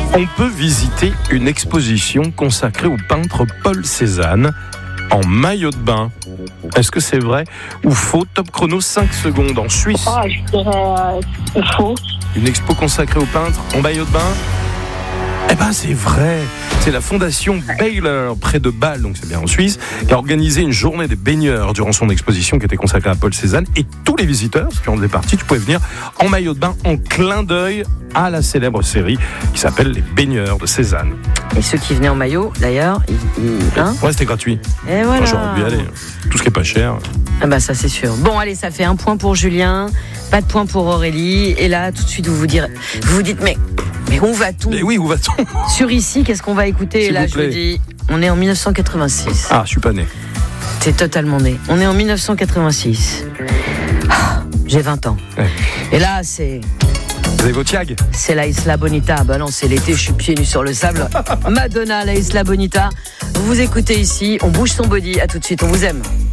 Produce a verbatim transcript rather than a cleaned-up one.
On peut visiter une exposition consacrée au peintre Paul Cézanne en maillot de bain. Est-ce que c'est vrai ou faux? Top chrono, cinq secondes en Suisse. Ah, je dirais euh, faux. Une expo consacrée au peintre en maillot de bain? Eh ben c'est vrai, c'est la fondation Baylor près de Bâle, donc c'est bien en Suisse, qui a organisé une journée des baigneurs durant son exposition qui était consacrée à Paul Cézanne, et tous les visiteurs qui en faisaient partie, tu pouvais venir en maillot de bain en clin d'œil à la célèbre série qui s'appelle Les Baigneurs de Cézanne. Et ceux qui venaient en maillot, d'ailleurs, ils, ils, hein Ouais, c'était gratuit. Et voilà. Moi, j'aurais pu y aller. Tout ce qui est pas cher. Ah bah ça c'est sûr. Bon allez, ça fait un point pour Julien, pas de point pour Aurélie. Et là, tout de suite, vous vous, direz, vous, vous dites, mais, mais où va-t-on? Mais oui, où va-t-on? Sur ici, qu'est-ce qu'on va écouter? S'il Et là, vous je vous dis, on est en dix-neuf cent quatre-vingt-six. Ah, je suis pas né. T'es totalement né. On est en dix-neuf cent quatre-vingt-six. Ah, j'ai vingt ans. Ouais. Et là, c'est... Vous avez vos tiags? C'est la Isla Bonita. Bah non, c'est l'été, je suis pieds nus sur le sable. Madonna, la Isla Bonita. Vous vous écoutez ici, on bouge son body. À tout de suite, on vous aime.